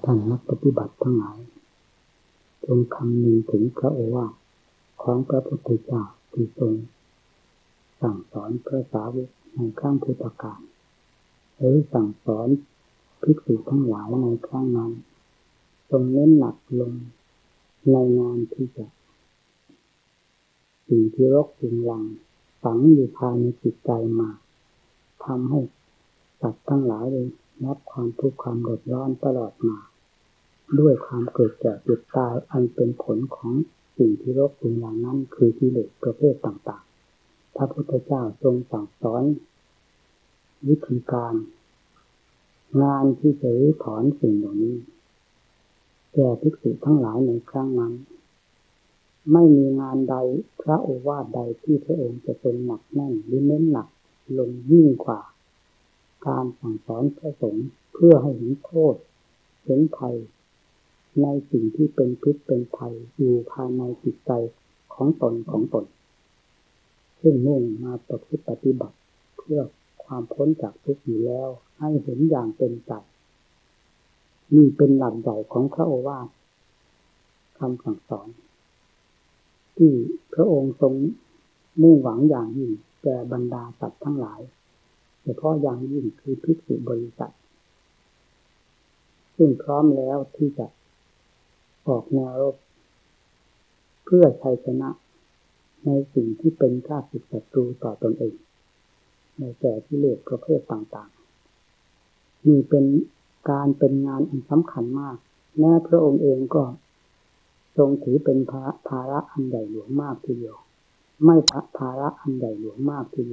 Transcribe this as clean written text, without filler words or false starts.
ท่านนักปฏิบัติทั้งหลายจงคำนึงถึงพระโอวาทของพระพุทธเจ้าที่ทรงสั่งสอนพระสาวกในครั้งพุทธกาลหรือสั่งสอนภิกษุทั้งหลายในครั้งนั้นทรงเน้นหนักลงในงานที่จะสิ่งที่รกสิ่งลังฝังอยู่ภายในจิตใจมาทำให้สัตว์ทั้งหลายได้รับความทุกข์ความเดือดร้อนตลอดมาด้วยความเกิดแก่เจ็บตายอันเป็นผลของสิ่งที่รกสิ่งลังนั้นคือกิเลสประเภทต่างๆพระพุทธเจ้าทรงสั่งสอนวิธีการงานที่จะรื้อถอนสิ่งเหล่านี้แก่ภิกษุทั้งหลายในครั้งนั้นไม่มีงานใดพระโอวาทใดที่พระองค์จะทรงหนักแน่นหรือเน้นหนักลงยิ่งกว่าการสั่งสอนพระสงฆ์เพื่อให้เห็นโทษเห็นภัยในสิ่งที่เป็นพิษเป็นภัยอยู่ภายในจิตใจของตนซึ่งมุ่งมาประพฤติปฏิบัติเพื่อความพ้นจากทุกข์อยู่แล้วให้เห็นอย่างเป็นใจนี่เป็นหลักใหญ่ของพระโอวาทคำสั่งสอนที่พระองค์ทรงมุ่งหวังอย่างยิ่งแก่บรรดาสัตว์ทั้งหลายเฉพาะอย่างยิ่งคือภิกษุบริษัทซึ่งพร้อมแล้วที่จะออกแนวรบเพื่อชัยชนะในสิ่งที่เป็นข้าศึกศัตรูต่อตนเองในแก่กิเลสประเภทต่างๆนี่เป็นงานอันสำคัญมากแม้พระองค์เองก็ทรงถือเป็นภาระอันใหญ่หลวงมากทีเดียวไม่ภาระอันใหญ่หลวงมากทีเดียว